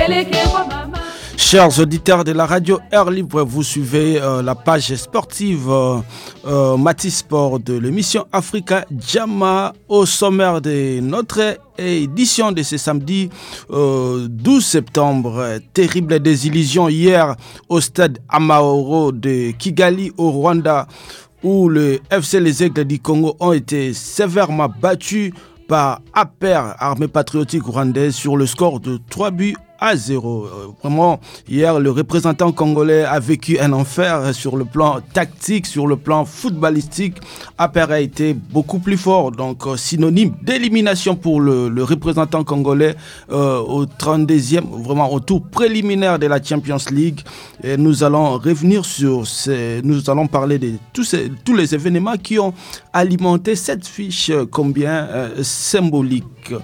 Chers auditeurs de la radio Air Libre, vous suivez la page sportive Matisport de l'émission Africa Jama. Au sommaire de notre édition de ce samedi 12 septembre. Terrible désillusion hier au stade Amahoro de Kigali au Rwanda, où le FC Les Aigles du Congo ont été sévèrement battus par APR, Armée Patriotique Rwandaise, sur le score de 3-0. Vraiment, hier, le représentant congolais a vécu un enfer sur le plan tactique, sur le plan footballistique. APR a été beaucoup plus fort, donc synonyme d'élimination pour le représentant congolais au 32e, vraiment au tour préliminaire de la Champions League. Et nous allons revenir sur nous allons parler de tous les événements qui ont alimenté cette fiche combien symbolique.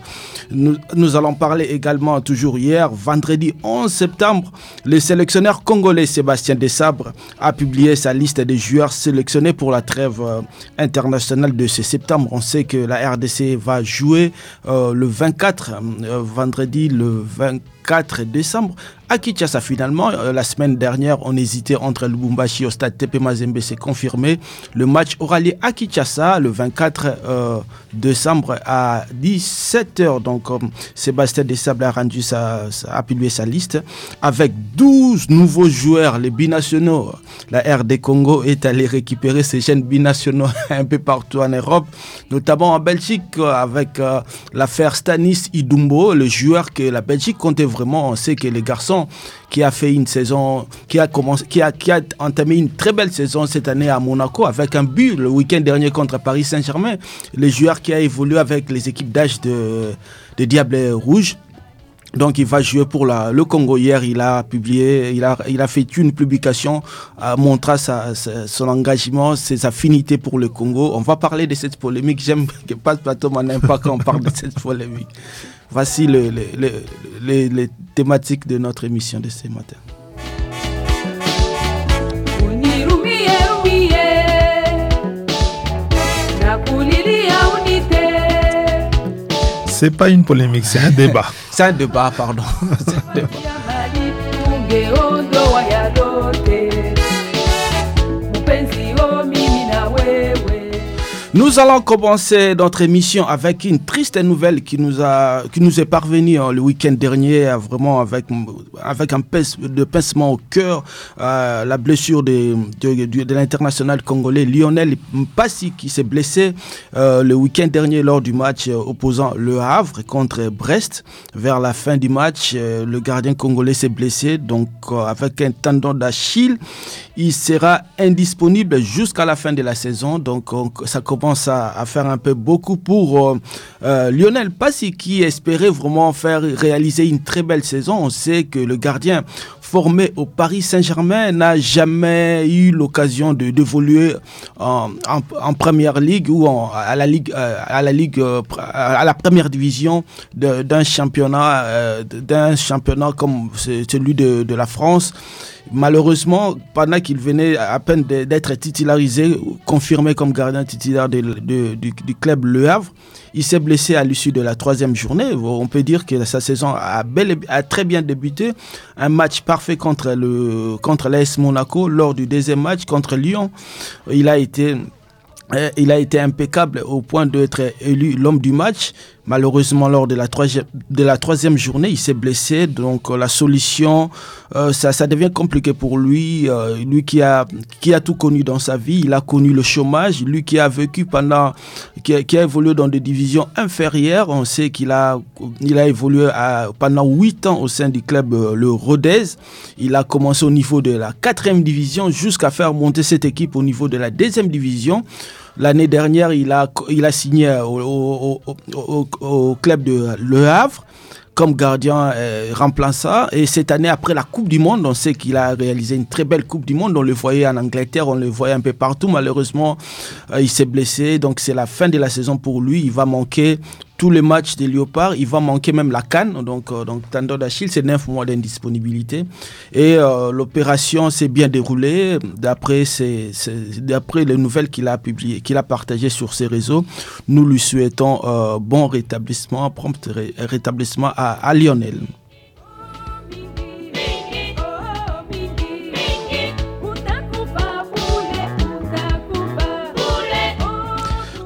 Nous allons parler également, toujours hier, vendredi 11 septembre, le sélectionneur congolais Sébastien Desabre a publié sa liste des joueurs sélectionnés pour la trêve internationale de ce septembre. On sait que la RDC va jouer le 24, vendredi le 24 décembre à Kinshasa. Finalement, la semaine dernière, on hésitait entre Lubumbashi au stade TP Mazembe, c'est confirmé. Le match aura lieu à Kinshasa le 24 décembre à 17h. Donc, Sébastien Desabre a rendu a publié sa liste avec 12 nouveaux joueurs, les binationaux. La RD Congo est allée récupérer ces jeunes binationaux un peu partout en Europe, notamment en Belgique avec l'affaire Stanis Idumbo, le joueur que la Belgique comptait vraiment. On sait que les garçons qui a fait une saison, qui a entamé une très belle saison cette année à Monaco avec un but le week-end dernier contre Paris Saint-Germain. Le joueur qui a évolué avec les équipes d'âge de Diables Rouges. Donc il va jouer pour le Congo. Hier, il a fait une publication montrant son engagement, ses affinités pour le Congo. On va parler de cette polémique. J'aime que Passe Plateau m'en aime pas quand on parle de cette polémique. Voici les thématiques de notre émission de ce matin. C'est pas une polémique, c'est un débat. C'est un débat, pardon. C'est un débat. Nous allons commencer notre émission avec une triste nouvelle qui nous est parvenue le week-end dernier, vraiment avec un pincement au cœur, la blessure de l'international congolais Lionel Mpassi qui s'est blessé le week-end dernier lors du match opposant Le Havre contre Brest. Vers la fin du match, le gardien congolais s'est blessé, donc avec un tendon d'Achille. Il sera indisponible jusqu'à la fin de la saison, donc ça commence à faire un peu beaucoup pour Lionel Mpassi qui espérait vraiment réaliser une très belle saison. On sait que le gardien formé au Paris Saint-Germain n'a jamais eu l'occasion d'évoluer en première ligue ou à la première division d'un championnat comme celui de la France. Malheureusement, pendant qu'il venait à peine d'être titularisé, confirmé comme gardien titulaire du club Le Havre, il s'est blessé à l'issue de la 3e journée. On peut dire que sa saison a très bien débuté. Un match parfait contre l'AS Monaco. Lors du deuxième match contre Lyon, il a été impeccable au point d'être élu l'homme du match. Malheureusement, lors de la troisième journée, il s'est blessé. Donc, la solution, ça devient compliqué pour lui. Lui qui a tout connu dans sa vie, il a connu le chômage. Lui qui a vécu qui a évolué dans des divisions inférieures. On sait qu'il a évolué pendant 8 ans au sein du club le Rodez. Il a commencé au niveau de la 4e division jusqu'à faire monter cette équipe au niveau de la 2e division. L'année dernière, il a signé au club de Le Havre comme gardien remplaçant. Et cette année, après la Coupe du Monde, on sait qu'il a réalisé une très belle Coupe du Monde. On le voyait en Angleterre, on le voyait un peu partout. Malheureusement, il s'est blessé. Donc, c'est la fin de la saison pour lui. Il va manquer tous les matchs des Léopards. Il va manquer même la CAN. Donc tendon d'Achille, c'est 9 mois d'indisponibilité. Et l'opération s'est bien déroulée. D'après les nouvelles qu'il a publiées, qu'il a partagées sur ses réseaux, nous lui souhaitons bon rétablissement, prompt rétablissement à Lionel.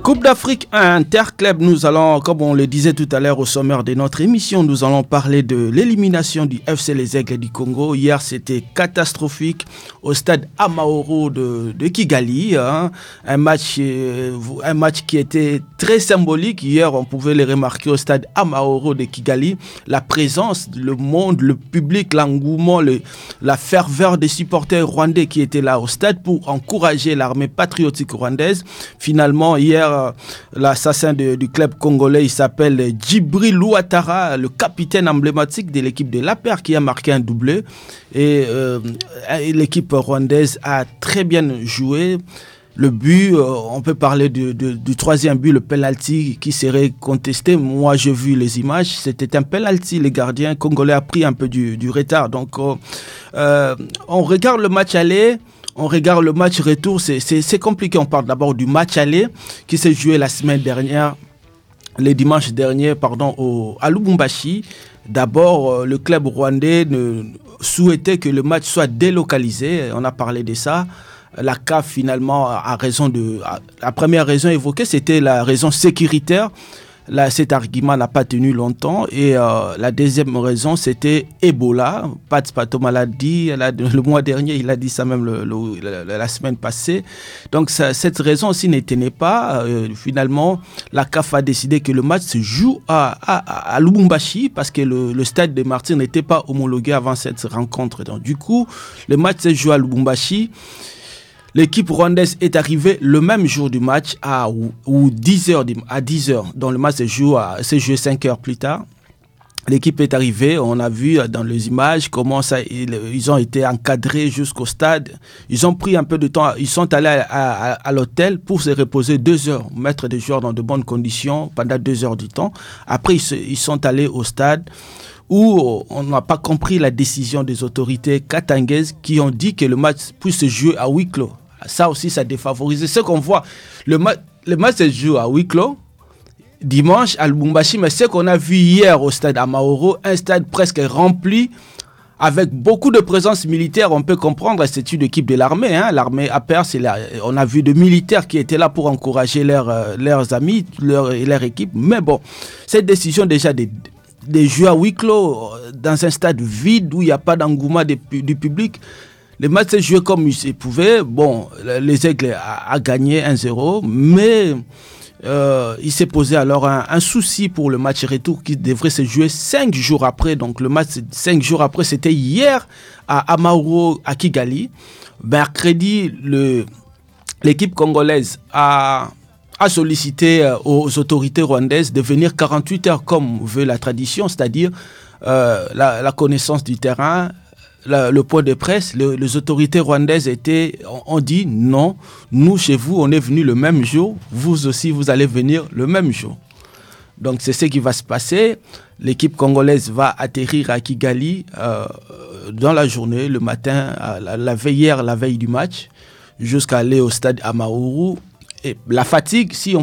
Coupe d'Afrique Interclub, nous allons, comme on le disait tout à l'heure au sommaire de notre émission, nous allons parler de l'élimination du FC Les Aigles du Congo. Hier, c'était catastrophique au stade Amahoro de Kigali. Hein. Un match qui était très symbolique. Hier, on pouvait le remarquer au stade Amahoro de Kigali. La présence, le monde, le public, l'engouement, la ferveur des supporters rwandais qui étaient là au stade pour encourager l'armée patriotique rwandaise. Finalement, hier, l'assassin du club congolais, il s'appelle Djibril Ouattara, le capitaine emblématique de l'équipe de l'APR qui a marqué un doublé. Et l'équipe rwandaise a très bien joué. Le but, on peut parler du troisième but, le penalty qui serait contesté. Moi, j'ai vu les images. C'était un penalty. Le gardien congolais a pris un peu du retard. Donc, on regarde le match aller. On regarde le match retour, c'est compliqué. On parle d'abord du match aller qui s'est joué la semaine dernière, le dimanche dernier, à Lubumbashi. D'abord, le club rwandais souhaitait que le match soit délocalisé. On a parlé de ça. La CAF, finalement, la première raison évoquée, c'était la raison sécuritaire. Là, cet argument n'a pas tenu longtemps. Et la deuxième raison, c'était Ebola. Pat Patoma l'a dit le mois dernier, il a dit ça même la semaine passée. Donc, cette raison aussi ne tenait pas. Finalement, la CAF a décidé que le match se joue à Lubumbashi parce que le stade de Martyrs n'était pas homologué avant cette rencontre. Donc, du coup, le match se joue à Lubumbashi. L'équipe rwandaise est arrivée le même jour du match à 10h. Donc le match s'est joué 5 heures plus tard. L'équipe est arrivée, on a vu dans les images comment ils ont été encadrés jusqu'au stade. Ils ont pris un peu de temps, ils sont allés à l'hôtel pour se reposer 2 heures, mettre des joueurs dans de bonnes conditions pendant 2 heures du temps. Après, ils sont allés au stade où on n'a pas compris la décision des autorités katangaises qui ont dit que le match puisse se jouer à huis clos. Ça aussi, ça défavorise. Ce qu'on voit, le match se joue à huis clos dimanche à Lubumbashi, mais ce qu'on a vu hier au stade Amahoro, un stade presque rempli avec beaucoup de présence militaire. On peut comprendre, c'est une équipe de l'armée. Hein. L'armée APR, on a vu de militaires qui étaient là pour encourager leurs amis, leur équipe. Mais bon, cette décision déjà des jeux à huis clos dans un stade vide où il n'y a pas d'engouement du public. Le match s'est joué comme il se pouvait. Bon, les Aigles a gagné 1-0, mais il s'est posé alors un souci pour le match retour qui devrait se jouer 5 jours après. Donc le match 5 jours après, c'était hier à Amahoro, à Kigali. Mercredi, l'équipe congolaise a sollicité aux autorités rwandaises de venir 48 heures comme veut la tradition, c'est-à-dire la connaissance du terrain, le point de presse. Les autorités rwandaises ont dit non, nous chez vous on est venu le même jour, vous aussi vous allez venir le même jour. Donc c'est ce qui va se passer. L'équipe congolaise va atterrir à Kigali dans la journée, le matin, la veille du match, jusqu'à aller au stade Amahoro. Et la fatigue, si on